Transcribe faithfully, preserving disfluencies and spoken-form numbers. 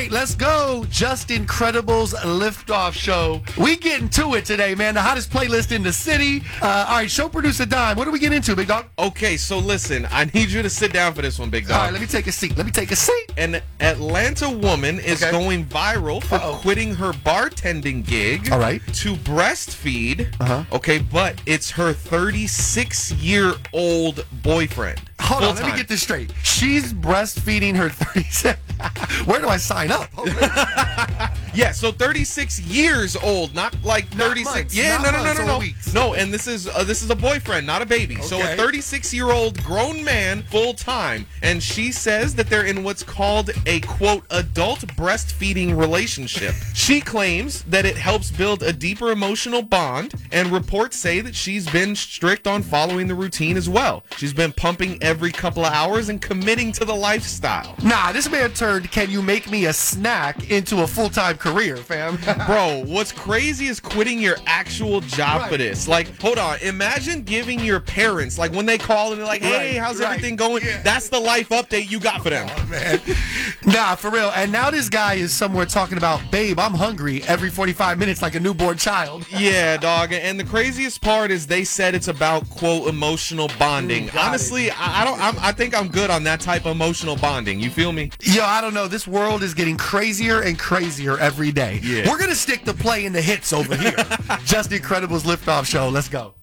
right, let's go. Just Incredibles Liftoff Show. We getting to it today, man. The hottest playlist in the city. Uh, all right, show producer Dime. What do we get into, big dog? Okay, so listen, I need you to sit down for this one, big dog. All right, let me take a seat. Let me take a seat. An Atlanta woman is Okay. going viral for Uh-oh. quitting her bartending gig All right. to breastfeed. Uh-huh. Okay, but it's her thirty-six-year-old boyfriend. Hold on, let me Full-time. get this straight. She's breastfeeding her thirty-seven. Where do I sign up? Yeah, so thirty-six years old, not like Not thirty-six. months, yeah, not no, no, no, months no, or no. weeks. No, and this is uh, this is a boyfriend, not a baby. So Okay. a thirty-six-year-old grown man, full time, and she says that they're in what's called a quote adult breastfeeding relationship. She claims that it helps build a deeper emotional bond, and reports say that she's been strict on following the routine as well. She's been pumping every couple of hours and committing to the lifestyle. Nah, this man turned "Can you make me a snack" into a full-time career, fam. Bro, what's crazy is quitting your actual job Right. for this. Like, hold on. Imagine giving your parents, like, when they call and they're like, hey, Right, how's right. everything going? Yeah. That's the life update you got for them. Man. Nah, for real. And now this guy is somewhere talking about, babe, I'm hungry every forty-five minutes like a newborn child. Yeah, dog. And the craziest part is they said it's about, quote, emotional bonding. Mm, got Honestly, I, I don't. I'm, I think I'm good on that type of emotional bonding. You feel me? Yo, I don't know. This world is getting crazier and crazier every day. Yeah. We're going to stick to playing the hits over here. Just Incredibles Liftoff Show. Let's go.